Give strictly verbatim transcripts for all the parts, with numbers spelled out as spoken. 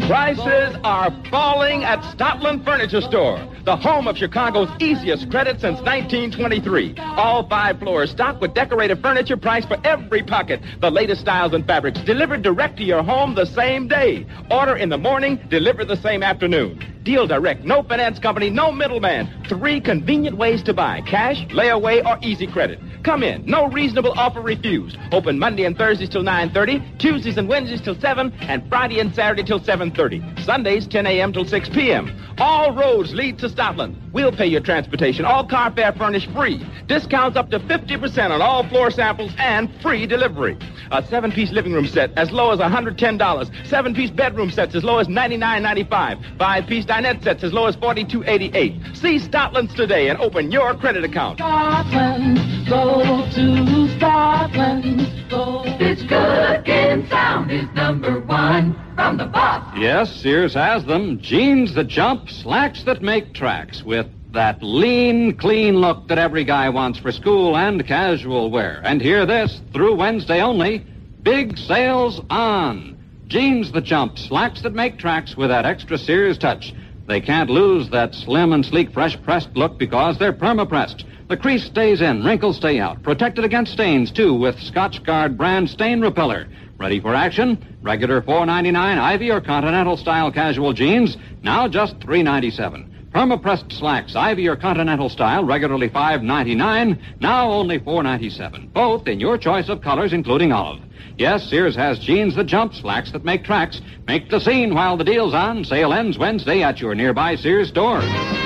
Prices are falling at Stotland Furniture Store, the home of Chicago's easiest credit since nineteen twenty-three. All five floors stocked with decorative furniture priced for every pocket. The latest styles and fabrics delivered direct to your home the same day. Order in the morning, deliver the same afternoon. Deal direct, no finance company, no middleman. Three convenient ways to buy: cash, layaway, or easy credit. Come in, no reasonable offer refused. Open Monday and Thursdays till nine thirty, Tuesdays and Wednesdays till seven, and Friday and Saturday till seven thirty. Sundays ten a.m. till six p.m. All roads lead to Stotland. We'll pay your transportation, all car fare furnished free. Discounts up to fifty percent on all floor samples and free delivery. A seven-piece living room set as low as one hundred ten dollars. Seven-piece bedroom sets as low as ninety-nine ninety-five. Five-piece dinette sets as low as forty-two eighty-eight. See Stotland's today and open your credit account. Stotland, go to Stotland, go. It's good and sound is number one from the boss. Yes, Sears has them. Jeans that jump, slacks that make tracks, with that lean, clean look that every guy wants for school and casual wear. And hear this, through Wednesday only, big sales on. Jeans that jump, slacks that make tracks with that extra Sears touch. They can't lose that slim and sleek, fresh-pressed look because they're perma-pressed. The crease stays in, wrinkles stay out. Protected against stains, too, with Scotch Guard brand stain repeller. Ready for action? Regular four ninety-nine Ivy or Continental style casual jeans, now just three ninety-seven. Perma-pressed slacks, Ivy or Continental style, regularly five ninety-nine, now only four ninety-seven. Both in your choice of colors, including olive. Yes, Sears has jeans that jump, slacks that make tracks. Make the scene while the deal's on. Sale ends Wednesday at your nearby Sears store.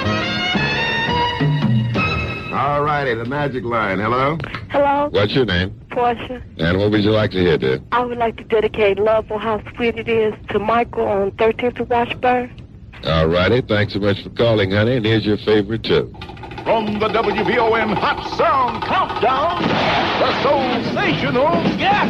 All righty, the magic line. Hello? Hello? What's your name? Portia. And what would you like to hear, dear? I would like to dedicate Love for How Sweet It Is to Michael on thirteenth of Washburn. All righty, thanks so much for calling, honey, and here's your favorite tune. From the W B O M Hot Sound Countdown, the sensational Gas